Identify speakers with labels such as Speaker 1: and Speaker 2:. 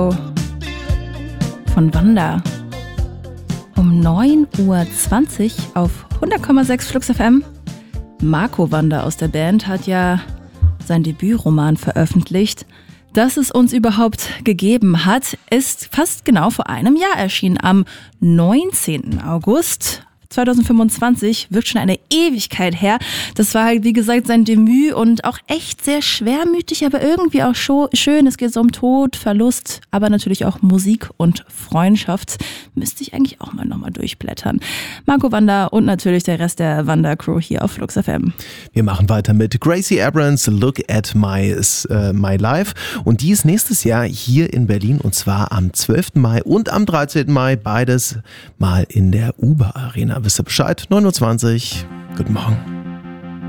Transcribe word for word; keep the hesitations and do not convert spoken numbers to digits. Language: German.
Speaker 1: Von Wanda. Um neun Uhr zwanzig auf hundert Komma sechs Flux F M. Marco Wanda aus der Band hat ja sein Debütroman veröffentlicht. Dass es uns überhaupt gegeben hat, ist fast genau vor einem Jahr erschienen. Am neunzehnten August zweitausendfünfundzwanzig, wirkt schon eine Ewigkeit her. Das war halt, wie gesagt, sein Debüt und auch echt sehr schwermütig, aber irgendwie auch schön. Es geht so um Tod, Verlust, aber natürlich auch Musik und Freundschaft. Müsste ich eigentlich auch mal nochmal durchblättern. Marco Wanda und natürlich der Rest der Wanda-Crew hier auf Flux F M.
Speaker 2: Wir machen weiter mit Gracie Abrams, Look at My, uh, my Life. Und die ist nächstes Jahr hier in Berlin und zwar am zwölften Mai und am dreizehnten Mai. Beides mal in der Uber Arena. Wisst ihr Bescheid? neun Uhr zwanzig. Guten Morgen.